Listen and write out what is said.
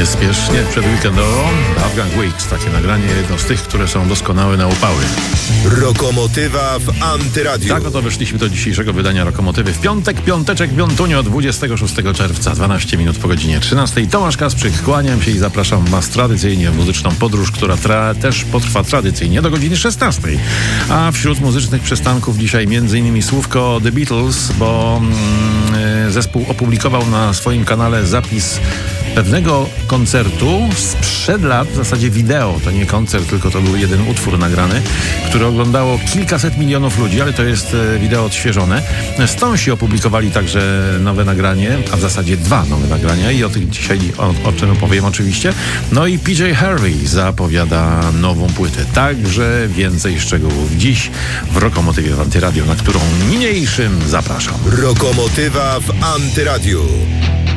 Niespiesznie przed weekendową Afghan Weeks, takie nagranie, jedno z tych, które są doskonałe na upały. Rokomotywa w Antyradiu. Tak oto weszliśmy do dzisiejszego wydania Rokomotywy w piątek, piąteczek, piątunio, 26 czerwca, 12 minut po godzinie 13. Tomasz Kasprzyk, kłaniam się i zapraszam Was tradycyjnie w muzyczną podróż, która też potrwa tradycyjnie do godziny 16. A wśród muzycznych przystanków dzisiaj m.in. słówko The Beatles, bo zespół opublikował na swoim kanale zapis pewnego koncertu sprzed lat, w zasadzie wideo, to nie koncert, tylko to był jeden utwór nagrany, który oglądało kilkaset milionów ludzi, ale to jest wideo odświeżone. Stonesi opublikowali także nowe nagranie, a w zasadzie dwa nowe nagrania i o tych dzisiaj o czym opowiem oczywiście. No i PJ Harvey zapowiada nową płytę, także więcej szczegółów dziś w Rokomotywie w Antyradio, na którą niniejszym zapraszam. Rokomotywa w Antyradiu.